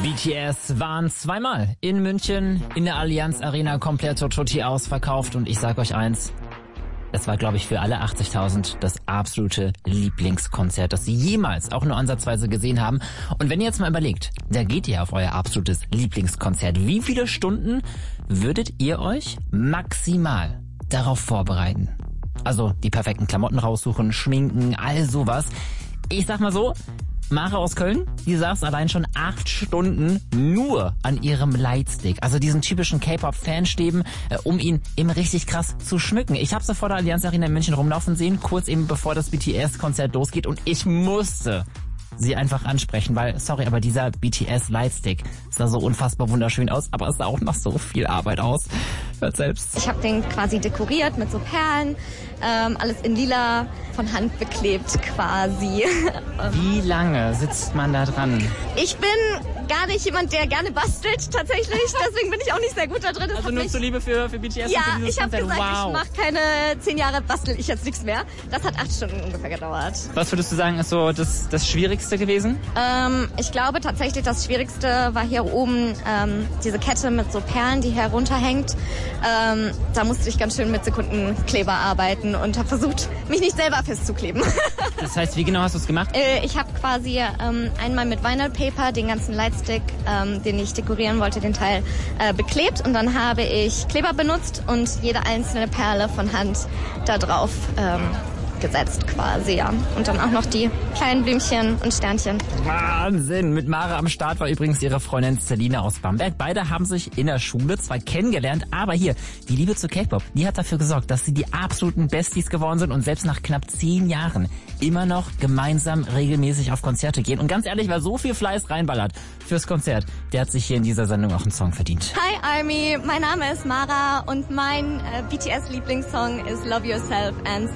BTS waren zweimal in München in der Allianz Arena komplett tutti ausverkauft und ich sag euch eins, das war, glaube ich, für alle 80.000 das absolute Lieblingskonzert, das sie jemals auch nur ansatzweise gesehen haben. Und wenn ihr jetzt mal überlegt, da geht ihr auf euer absolutes Lieblingskonzert, wie viele Stunden würdet ihr euch maximal darauf vorbereiten? Also die perfekten Klamotten raussuchen, schminken, all sowas. Ich sag mal so, Mara aus Köln, die saß allein schon 8 Stunden nur an ihrem Lightstick, also diesen typischen K-Pop-Fanstäben, um ihn eben richtig krass zu schmücken. Ich habe sie vor der Allianz Arena in München rumlaufen sehen, kurz eben bevor das BTS-Konzert losgeht, und ich musste sie einfach ansprechen, weil, sorry, aber dieser BTS-Lightstick sah so unfassbar wunderschön aus, aber es sah auch noch so viel Arbeit aus. Hört selbst. Ich habe den quasi dekoriert mit so Perlen, alles in lila, von Hand beklebt quasi. Wie lange sitzt man da dran? Ich bin gar nicht jemand, der gerne bastelt tatsächlich, deswegen bin ich auch nicht sehr gut da drin. Also nur zur Liebe für BTS? Ja, und für ich habe gesagt, wow. Ich mache keine 10 Jahre, bastel ich jetzt nichts mehr. Das hat 8 Stunden ungefähr gedauert. Was würdest du sagen, ist so das Schwierigste gewesen? Ich glaube tatsächlich, das Schwierigste war hier oben diese Kette mit so Perlen, die herunterhängt. Da musste ich ganz schön mit Sekundenkleber arbeiten und habe versucht, mich nicht selber festzukleben. Das heißt, wie genau hast du es gemacht? Ich habe quasi einmal mit Vinyl Paper den ganzen Lightstick, den ich dekorieren wollte, den Teil beklebt, und dann habe ich Kleber benutzt und jede einzelne Perle von Hand da drauf gesetzt quasi, ja. Und dann auch noch die kleinen Blümchen und Sternchen. Wahnsinn! Mit Mara am Start war übrigens ihre Freundin Celine aus Bamberg. Beide haben sich in der Schule zwar kennengelernt, aber hier, die Liebe zu K-Pop, die hat dafür gesorgt, dass sie die absoluten Besties geworden sind und selbst nach knapp 10 Jahren immer noch gemeinsam regelmäßig auf Konzerte gehen. Und ganz ehrlich, wer so viel Fleiß reinballert fürs Konzert, der hat sich hier in dieser Sendung auch einen Song verdient. Hi Army, mein Name ist Mara und mein BTS-Lieblingssong ist Love Yourself and